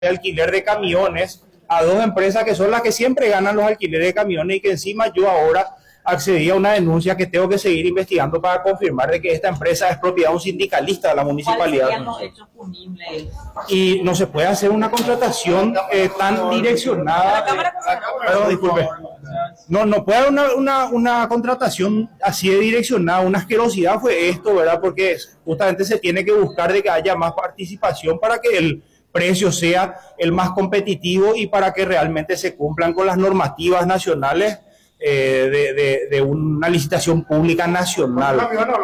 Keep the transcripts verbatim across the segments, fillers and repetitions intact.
de alquiler de camiones a dos empresas que son las que siempre ganan los alquileres de camiones y que encima yo ahora accedí a una denuncia que tengo que seguir investigando para confirmar de que esta empresa es propiedad de un sindicalista de la municipalidad. ¿Cuáles serían los hechos punibles? Y no se puede hacer una contratación eh, tan direccionada. Perdón, disculpe. No, no puede haber una, una, una contratación así de direccionada. Una asquerosidad fue esto, ¿verdad? Porque justamente se tiene que buscar de que haya más participación para que el precio sea el más competitivo y para que realmente se cumplan con las normativas nacionales eh, de, de, de una licitación pública nacional.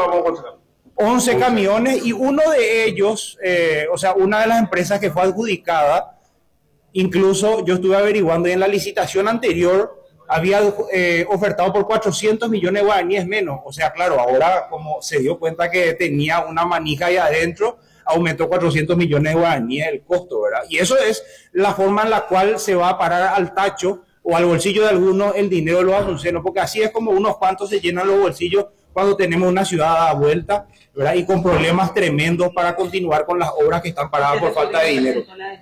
once camiones y uno de ellos, eh, o sea, una de las empresas que fue adjudicada, incluso yo estuve averiguando y en la licitación anterior había eh, ofertado por cuatrocientos millones de guaraníes menos. O sea, claro, ahora como se dio cuenta que tenía una manija ahí adentro, aumentó cuatrocientos millones de guaraníes el costo, ¿verdad? Y eso es la forma en la cual se va a parar al tacho o al bolsillo de algunos el dinero de los asuncenos, porque así es como unos cuantos se llenan los bolsillos cuando tenemos una ciudad a vuelta, ¿verdad? Y con problemas tremendos para continuar con las obras que están paradas por falta de dinero.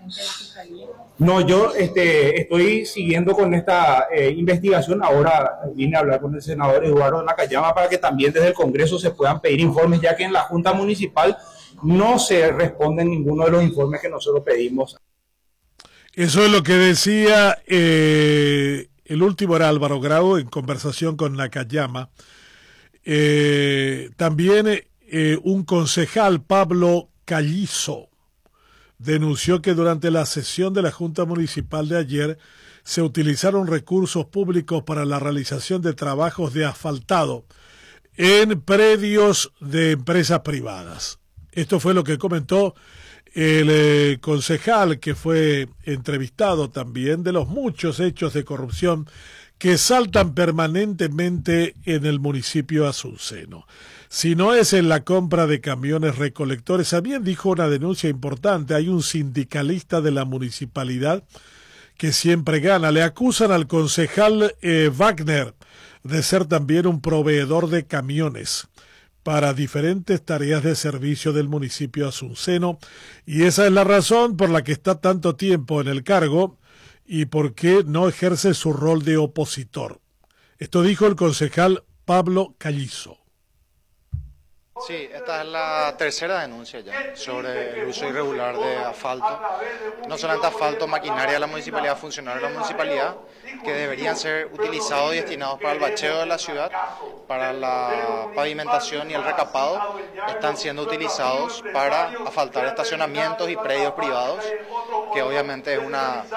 No, yo este, estoy siguiendo con esta eh, investigación. Ahora vine a hablar con el senador Eduardo Nakayama para que también desde el Congreso se puedan pedir informes, ya que en la Junta Municipal no se responden ninguno de los informes que nosotros pedimos. Eso es lo que decía eh, el último, era Álvaro Grau, en conversación con Nakayama. Eh, también eh, un concejal, Pablo Callizo, denunció que durante la sesión de la Junta Municipal de ayer se utilizaron recursos públicos para la realización de trabajos de asfaltado en predios de empresas privadas. Esto fue lo que comentó el eh, concejal que fue entrevistado también de los muchos hechos de corrupción que saltan permanentemente en el municipio asunceno. Si no es en la compra de camiones recolectores, también dijo una denuncia importante, hay un sindicalista de la municipalidad que siempre gana. Le acusan al concejal eh, Wagner de ser también un proveedor de camiones para diferentes tareas de servicio del municipio asunceno, y esa es la razón por la que está tanto tiempo en el cargo y por qué no ejerce su rol de opositor. Esto dijo el concejal Pablo Callizo. Sí, esta es la tercera denuncia ya sobre el uso irregular de asfalto. No solamente asfalto, maquinaria de la municipalidad, funcionarios de la municipalidad, que deberían ser utilizados y destinados para el bacheo de la ciudad, para la pavimentación y el recapado, están siendo utilizados para asfaltar estacionamientos y predios privados, que obviamente es una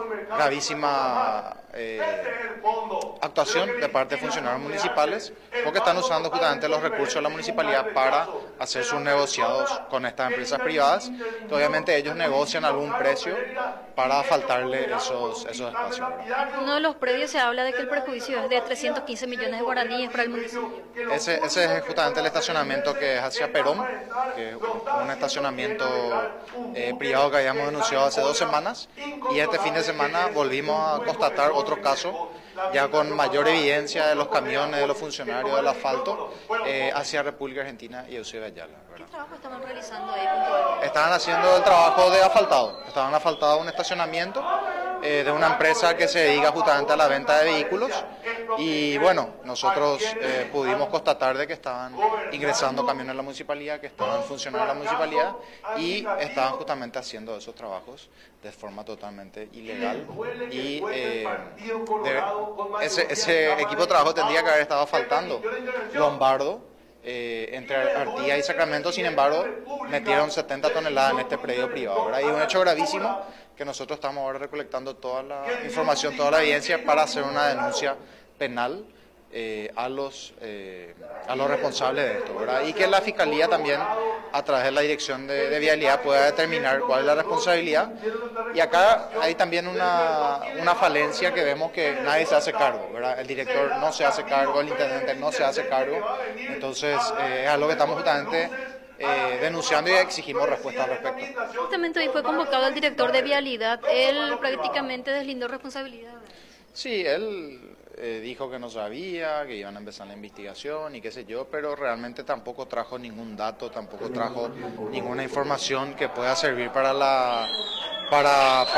gravísima eh, actuación de parte de funcionarios municipales, porque están usando justamente los recursos de la municipalidad para hacer sus negociados con estas empresas privadas, que obviamente ellos negocian algún precio para asfaltarle esos, esos espacios. Uno de los predios se habla de que el perjuicio es de trescientos quince millones de guaraníes para el municipio. Ese, ese es justamente el estacionamiento que es hacia Perón, que es un estacionamiento eh, privado que habíamos denunciado hace dos semanas, y este fin de semana volvimos a constatar otro caso, ya con mayor evidencia de los camiones, de los funcionarios del asfalto, eh, hacia República Argentina y Eusebio Ayala. ¿Qué trabajo estaban realizando ahí puntualmente? Estaban haciendo el trabajo de asfaltado, estaban asfaltado un estacionamiento eh, de una empresa que se dedica justamente a la venta de vehículos, y bueno, nosotros eh, pudimos constatar de que estaban ingresando camiones a la municipalidad, que estaban funcionando en la municipalidad y estaban justamente haciendo esos trabajos de forma totalmente ilegal, y eh, de, ese, ese equipo de trabajo tendría que haber estado asfaltando Lombardo, Eh, entre Artigas y Sacramento. Sin embargo, metieron setenta toneladas en este predio privado, ¿verdad? Y un hecho gravísimo que nosotros estamos ahora recolectando toda la información, toda la evidencia para hacer una denuncia penal eh, a los eh, a los responsables de esto, ¿verdad? Y que la Fiscalía también, a través de la Dirección de, de Vialidad, pueda determinar cuál es la responsabilidad. Y acá hay también una, una falencia que vemos que nadie se hace cargo, ¿verdad? El director no se hace cargo, el intendente no se hace cargo. Entonces, eh, es algo que estamos justamente eh, denunciando y exigimos respuesta al respecto. Justamente hoy fue convocado el director de Vialidad. Él prácticamente deslindó responsabilidad. Sí, él eh, dijo que no sabía, que iban a empezar la investigación y qué sé yo, pero realmente tampoco trajo ningún dato, tampoco trajo ninguna información que pueda servir para la para